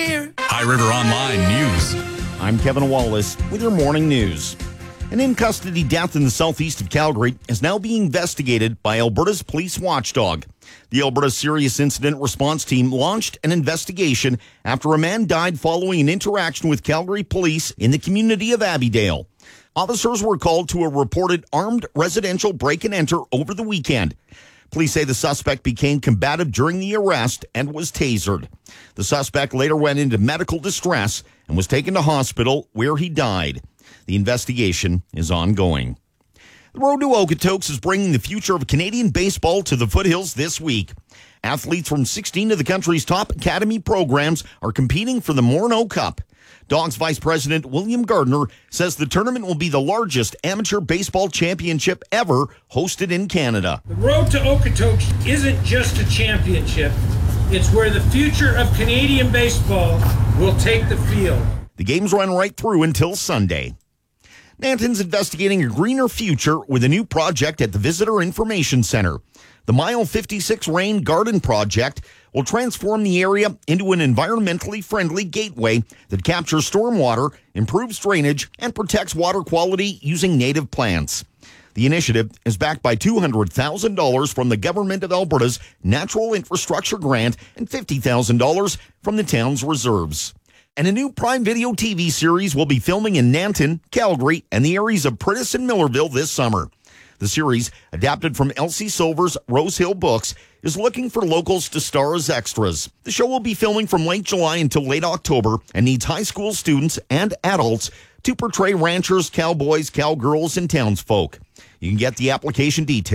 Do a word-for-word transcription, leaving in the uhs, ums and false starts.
High River Online News. I'm Kevin Wallace with your morning news. An in-custody death in the southeast of Calgary is now being investigated by Alberta's police watchdog. The Alberta Serious Incident Response Team launched an investigation after a man died following an interaction with Calgary police in the community of Abbeydale. Officers were called to a reported armed residential break-and-enter over the weekend. Police say the suspect became combative during the arrest and was tasered. The suspect later went into medical distress and was taken to hospital where he died. The investigation is ongoing. The Road to Okotoks is bringing the future of Canadian baseball to the foothills this week. Athletes from sixteen of the country's top academy programs are competing for the Morneau Cup. Dogs Vice President William Gardner says the tournament will be the largest amateur baseball championship ever hosted in Canada. The Road to Okotoks isn't just a championship. It's where the future of Canadian baseball will take the field. The games run right through until Sunday. Nanton's investigating a greener future with a new project at the Visitor Information Center. The Mile fifty-six Rain Garden Project will transform the area into an environmentally friendly gateway that captures stormwater, improves drainage, and protects water quality using native plants. The initiative is backed by two hundred thousand dollars from the Government of Alberta's Natural Infrastructure Grant and fifty thousand dollars from the town's reserves. And a new Prime Video T V series will be filming in Nanton, Calgary, and the areas of Prentice and Millerville this summer. The series, adapted from Elsie Silver's Rose Hill books, is looking for locals to star as extras. The show will be filming from late July until late October and needs high school students and adults to portray ranchers, cowboys, cowgirls, and townsfolk. You can get the application details